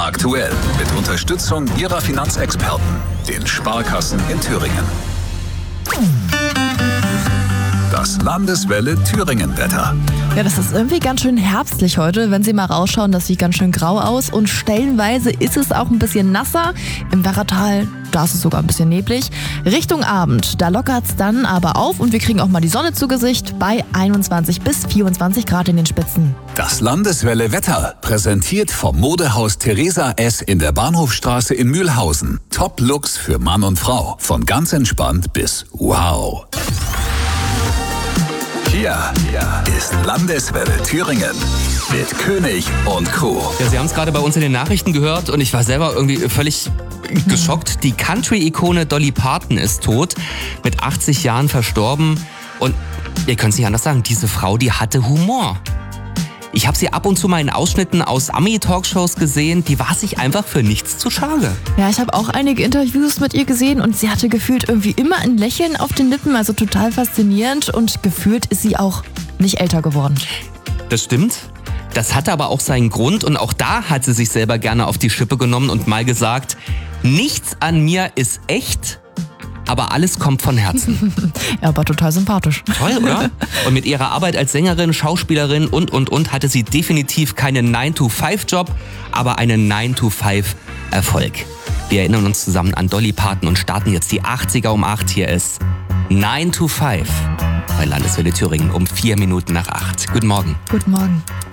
Aktuell mit Unterstützung Ihrer Finanzexperten, den Sparkassen in Thüringen. Das Landeswelle Thüringen-Wetter. Ja, das ist irgendwie ganz schön herbstlich heute. Wenn Sie mal rausschauen, das sieht ganz schön grau aus. Und stellenweise ist es auch ein bisschen nasser. Im Werratal, da ist es sogar ein bisschen neblig. Richtung Abend, da lockert es dann aber auf und wir kriegen auch mal die Sonne zu Gesicht bei 21 bis 24 Grad in den Spitzen. Das Landeswelle Wetter, präsentiert vom Modehaus Theresa S. in der Bahnhofstraße in Mühlhausen. Top-Looks für Mann und Frau. Von ganz entspannt bis wow. Hier ist Landeswelle Thüringen mit König und Co. Ja, Sie haben es gerade bei uns in den Nachrichten gehört und ich war selber irgendwie völlig geschockt. Die Country-Ikone Dolly Parton ist tot, mit 80 Jahren verstorben. Und ihr könnt es nicht anders sagen, diese Frau, die hatte Humor. Ich habe sie ab und zu mal in Ausschnitten aus Ami-Talkshows gesehen, die war sich einfach für nichts zu schade. Ja, ich habe auch einige Interviews mit ihr gesehen und sie hatte gefühlt irgendwie immer ein Lächeln auf den Lippen, also total faszinierend und gefühlt ist sie auch nicht älter geworden. Das stimmt. Das hatte aber auch seinen Grund und auch da hat sie sich selber gerne auf die Schippe genommen und mal gesagt, nichts an mir ist echt, aber alles kommt von Herzen. Ja, aber total sympathisch. Toll, oder? Und mit ihrer Arbeit als Sängerin, Schauspielerin und hatte sie definitiv keinen 9-to-5-Job, aber einen 9-to-5-Erfolg. Wir erinnern uns zusammen an Dolly Parton und starten jetzt die 80er um 8. Hier ist 9 to 5 bei Landeswelle Thüringen um 4 Minuten nach 8. Guten Morgen. Guten Morgen.